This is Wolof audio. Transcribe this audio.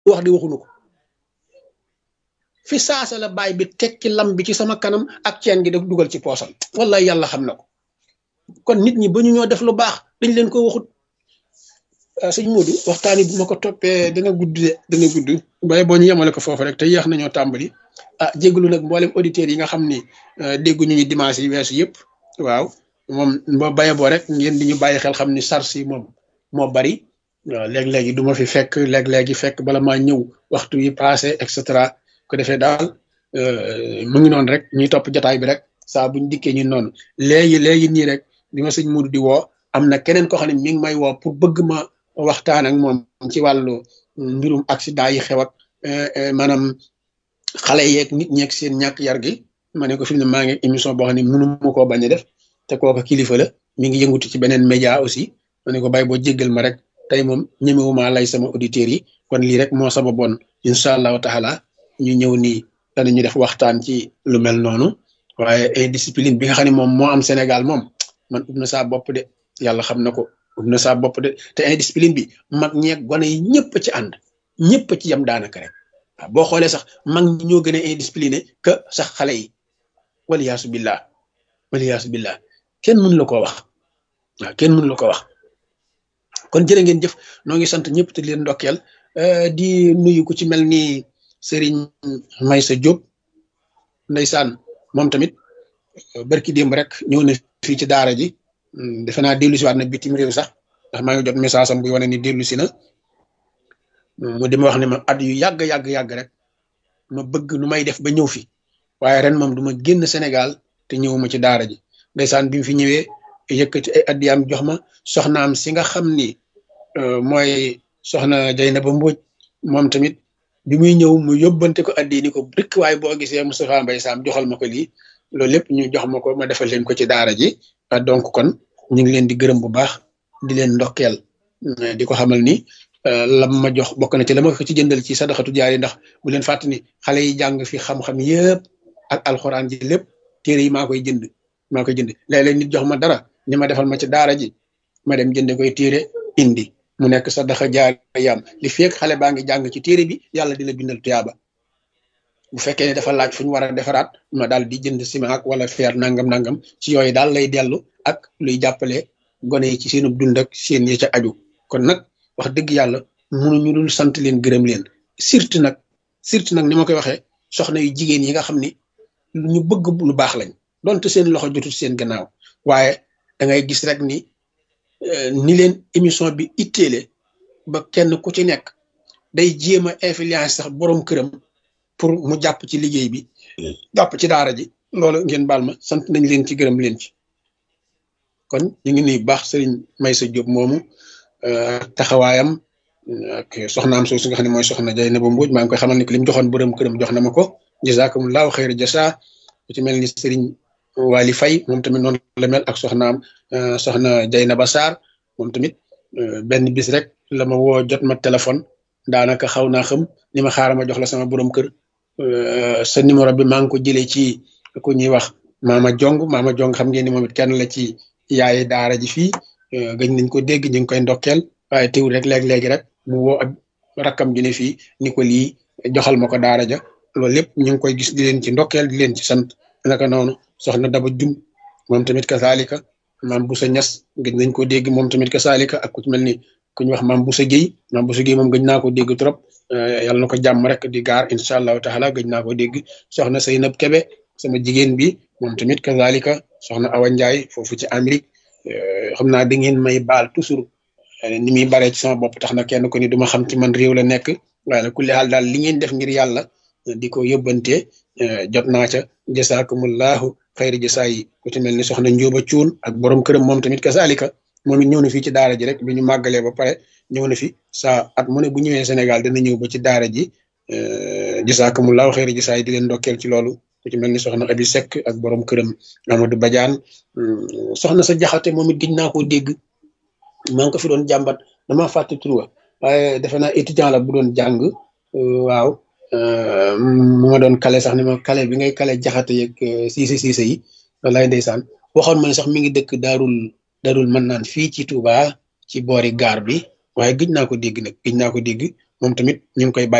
wax di waxuñu ko fi saasa la baay bi tekki lam bi ci sama kanam ak ceen gi daf dugal ci poosam wallahi yàlla xam na ko kon nit ñi ba ñu ñoo def lu baax dañ leen ko waxut sëñ Modou waxtaan yi bu ma ko toppee dana gudd de dana gudd waaye boo ñu yemale ko foofu rek te yéex nañoo tàmbali jégalu nag mboolem auditeurs yi nga xam ni dégguñu ñu dimanche yi weesu yëpp waaw moom boo baye boo rek ngeen di ñu bàyyi xel xam ni sars yi moom moo bari waaw léeg-léegi du ma fi fekk léeg-léegi fekk bala maa ñëw waxtu yi passé et cetera ko defee daal mu ngi noonu rek ñuy topp jotaay bi rek saa buñ dikkee ñu noonu léegi nii rek bi ma sëñ Modou di woo am na keneen koo xam ne mi ngi may woo pour bëgg ma waxtaan ak moom ci wàllu mbirum accident yi xew ak maanaam xale yeeg nit ñeeg seen ñàkk yar gi ma ne ko fi mu ne maa ngi émission boo xam ne mënu ma koo bañ a def te kooka kilifa la mi ngi yëngutu ci beneen média aussi ma ne ko bàyyi boo jéggal ma rek tey moom ñemewuma lay sama auditeurs yi kon lii rek moo sababoon incha allahu taala ñu ñëw nii danañu def waxtaan ci lu mel noonu waaye indiscipline bi nga xam ne moom moo am Sénégal moom man ub na saa bopp de yàlla xam na ko ub na saa bopp de te indiscipline bi mag ñeeg gone yi ñëpp ci ànd ñëpp ci yam daanaka rek waaw boo xoolee sax mag ñi ñoo gën a indiscipliné que sax xale yi waliyaasu billah kenn mënu la koo wax waaw kenn mënu la ko wax kon jërë ngeen jëf noo ngi sant ñëpp te di leen ndokkeel di nuyu ku ci mel ni Serigne Maysa Diop ndeysaan moom tamit barki démb rek ñëw na fii ci daara ji defe naa dellu si waat na bitim réew sax ndax maa ngi jot message am buy wane ni dellu si na mu di ma wax ne ma at yu yàgg rek ma bëgg nu may def ba ñëw fi waaye ren moom du ma génn Sénégal te ñëwuma ci daara ji ndeysaan bi mu fi ñëwee yëkkati ay addiyaam jox ma soxnaam si nga xam ni mooy soxna Jaynaba Mbodj moom tamit bi muy ñëw mu yóbbante ko addi ni ko rek waaye boo gisee Moustapha Mbaye Sam joxal ma ko lii loolu lépp ñu jox ma ko ma defal leen ko ci daara ji donc kon ñu ngi leen di gërëm bu baax di leen ndokkeel di ko xamal ni lam ma jox bokk na ci la ma ko ci jëndal ci sadaxatu jaari ndax bu leen fàtt ni xale yi jàng fi xam-xam yëpp ak alxuraan ji lépp téere yi maa koy jënd léeg-léeg nit jox ma dara ni ma defal ma ci daara ji ma dem jënde koy téere indi mu nekk sadaxa jaari yam li feek xale baa ngi jàng ci téere bi yàlla di la bindal tuyaaba bu fekkee ne dafa laaj fu ñu war a defaraat ma daal di jënd ciment ak wala fer nangam ci yooyu daal lay dellu ak luy jàppale gone yi ci seenu dund ak seen yi ca aju kon nag wax dëgg yàlla mënuñu dul sant leen gërëm leen surtout nag ni ma koy waxee soxna yu jigéen yi nga xam ni ñu bëgg lu baax lañ donte seen loxo jotul seen gannaaw waaye da ngay gis rek ni leen émission bi itteele ba kenn ku ci nekk day jéem a influence sax borom këram pour mu jàpp ci liggéey bi jàpp ci daara ji loolu ngeen baal ma sant nañ leen ci gërëm leen ci kon ñu ngi nuyu baax Serigne Maysa Diop moomu taxawaayam ak soxnaam soosu nga xam ne mooy soxna Jaynaba Mbodj maa ngi koy xamal ni li mu joxoon borom këram jox na ma ko jazakumullahu xayra jasa ku ci mel ni Serigne Wali Faye moom tamit noonu la mel ak soxnaam soxna Jaynaba Sarr moom tamit benn bis rek la ma woo jot ma téléphone daanaka xaw naa xam ni ma xaaral ma jox la sama borom kër sa numéro bi maa ngi ko jëlee ci ku ñuy wax Mama Jong xam ngeen ni moom it kenn la ci yaaye daara ji fii gëj nañ ko dégg ñu ngi koy ndokkeel waaye teewul rek léegi rek mu woo ak rakkam ji ne fii ni ko lii joxal ma ko daara ja loolu lépp ñu ngi koy gis di leen ci ndokkeel di leen ci sant naka noonu soxna Daba Jum moom tamit kasaalika maam Boussa Ñas gëj nañ ko dégg moom tamit kasaalika ak ku ci mel ni ku ñu wax maam Boussa Guèye moom gëj naa ko dégg trop yàlla na ko jàmm rek di gaar incha allahu taala gëj naa ko dégg soxna Seynab Kebe sama jigéen bi moom tamit kasaalika soxna Awa Ndiaye foofu ci Amérique xam naa da ngeen may baal toujours ni muy baree ci sama bopp tax na kenn ko ni duma xam ci man réew la nekk waaye nag kulli xaal daal li ngeen def ngir yàlla di ko yóbbante jot naa ca jasaakumullahu xayri jasaa yi ku ci mel ni soxna Njóoba Cuun ak borom këram moom tamit kasaalika moom it ñëw na fii ci daara ji rek bi ñu màggalee ba pare ñëw na fi saa at mu ne bu ñëwee Sénégal dana ñëw ba ci daara ji jasaakumullahu xayri jasaa yi di leen ndokkeel ci loolu ku ci mel ni soxna Abi Seck ak borom këram Amadou Badiane soxna sa jaxate moom it gëj naa koo dégg maa ngi ko fi doon jàmbat dama fàtte tur waaye defe naa étudiant la bu doon jàng waaw mu ma doon kale sax ni ma kale bi ngay kale jaxate yeeg siise yi wallaay ndeysaan waxoon ma ne sax mi ngi dëkk daarul mën naan fii ci Touba ci boori gaar bi waaye gëj naa ko dégg nag moom tamit ñu ngi koy bàyyi